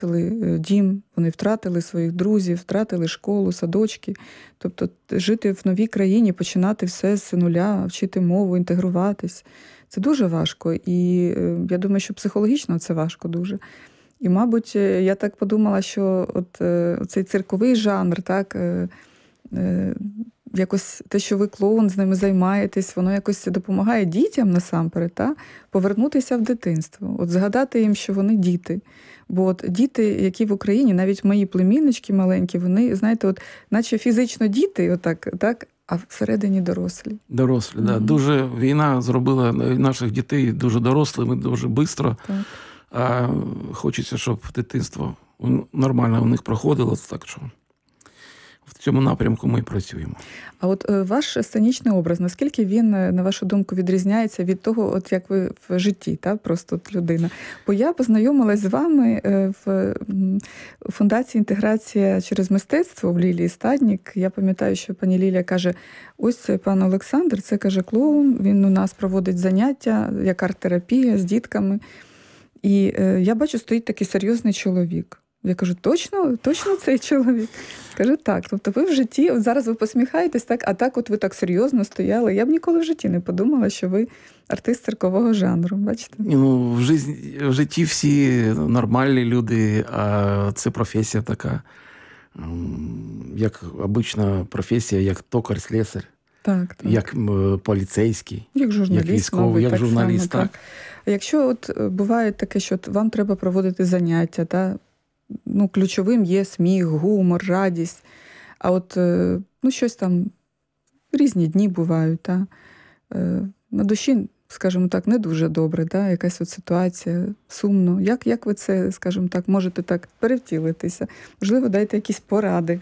дім, вони втратили своїх друзів, втратили школу, садочки. Тобто жити в новій країні, починати все з нуля, вчити мову, інтегруватись. Це дуже важко. І я думаю, що психологічно це важко дуже. І, мабуть, я так подумала, що цей цирковий жанр, так, якось те, що ви клоун, з ними займаєтесь, воно якось допомагає дітям насамперед, так, повернутися в дитинство. Згадати їм, що вони діти. Бо діти, які в Україні, навіть мої племіннички маленькі, вони, знаєте, наче фізично діти, так, а всередині дорослі. Дорослі, так. Да. Дуже війна зробила наших дітей дуже дорослими, дуже швидко. А хочеться, щоб дитинство нормально у них проходило, так що в цьому напрямку ми і працюємо. А ваш сценічний образ, наскільки він, на вашу думку, відрізняється від того, як ви в житті, так, просто людина? Бо я познайомилась з вами в фундації «Інтеграція через мистецтво» в Лілії Стаднік. Я пам'ятаю, що пані Лілія каже, ось пан Олександр, це, каже, клоун, він у нас проводить заняття, як арт-терапія з дітками. І я бачу, стоїть такий серйозний чоловік. Я кажу, точно цей чоловік? Каже, так. Тобто ви в житті, зараз ви посміхаєтесь, так, а так ви так серйозно стояли. Я б ніколи в житті не подумала, що ви артист циркового жанру, бачите? В житті всі нормальні люди, а це професія така, як обична професія, як токар, слесар. Так. Як поліцейський, як журналіст, як військовий, як журналіст. Так. А якщо буває таке, що вам треба проводити заняття, та, ключовим є сміх, гумор, радість, а щось там, різні дні бувають, та, на душі, скажімо так, не дуже добре, та, якась ситуація, сумно. Як ви це, скажімо так, можете так перевтілитися? Можливо, дайте якісь поради.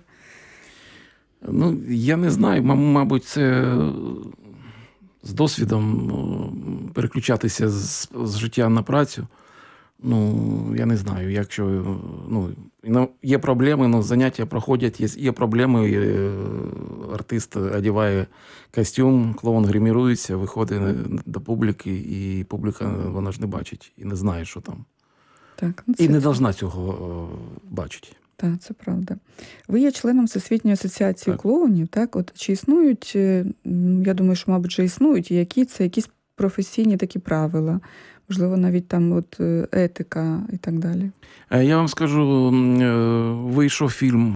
Я не знаю, мабуть, це з досвідом переключатися з життя на працю. Я не знаю, якщо є проблеми, заняття проходять, є проблеми, артист одягає костюм, клоун гримірується, виходить до публіки, і публіка, вона ж не бачить і не знає, що там. Так, і не повинна цього бачити. Так, це правда. Ви є членом Всесвітньої асоціації клоунів, так? Чи існують, я думаю, що, мабуть, вже існують, які це якісь професійні такі правила? Можливо, навіть там етика і так далі. Я вам скажу, вийшов фільм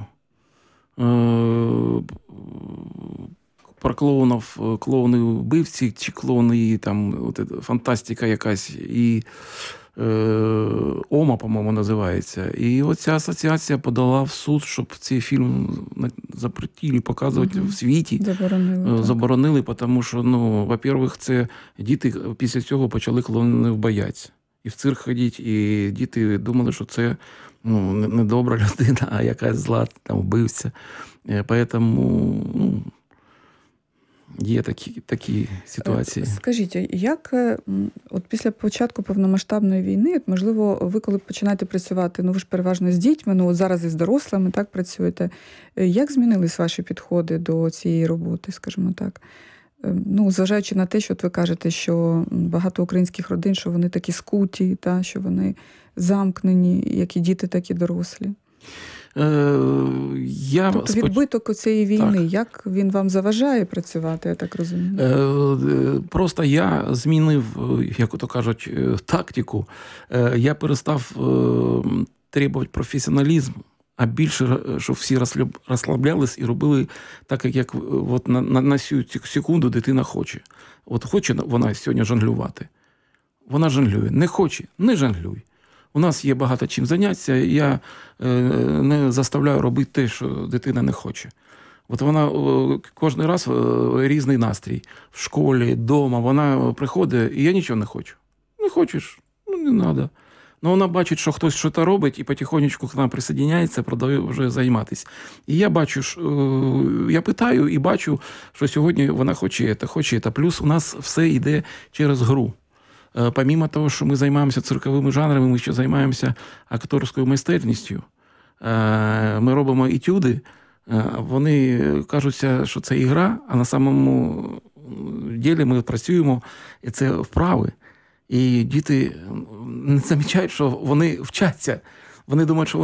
про клоунів, клоуни-вбивці, чи клоуни, там, фантастика якась, і ОМА, по-моєму, називається. І ця асоціація подала в суд, щоб цей фільм запретили показувати в світі. Заборонили, тому що, во-первых, це діти після цього почали клоунів боятися. І в цирк ходити, і діти думали, що це не добра людина, а якась зла, там, вбивця. Тому, є такі ситуації. Скажіть, як після початку повномасштабної війни, можливо, ви коли починаєте працювати, ви ж переважно з дітьми, зараз із дорослими, так, працюєте, як змінились ваші підходи до цієї роботи, скажімо так? Зважаючи на те, що ви кажете, що багато українських родин, що вони такі скуті, та, що вони замкнені, як і діти, так і дорослі. Тобто відбиток цієї війни, так. Як він вам заважає працювати, я так розумію? Просто я змінив, як то кажуть, тактику. Я перестав требувати професіоналізм, а більше, щоб всі розслаблялись і робили так, як на цю секунду дитина хоче. Хоче вона сьогодні жонглювати, вона жонглює. Не хоче, не жонглюй. У нас є багато чим зайнятися, і я не заставляю робити те, що дитина не хоче. Вона кожен раз різний настрій. В школі, вдома, вона приходить, і я нічого не хочу. Не хочеш? Не треба. Вона бачить, що хтось щось робить, і потихонечку к нам присоединяється, продовжує займатися. І я бачу, я питаю і бачу, що сьогодні вона хоче це. Плюс у нас все йде через гру. Помимо того, що ми займаємося цирковими жанрами, ми ще займаємося акторською майстерністю. Ми робимо етюди, вони кажуться, що це ігра, а на самому ділі ми працюємо, і це вправи. І діти не замічають, що вони вчаться. Вони думають, що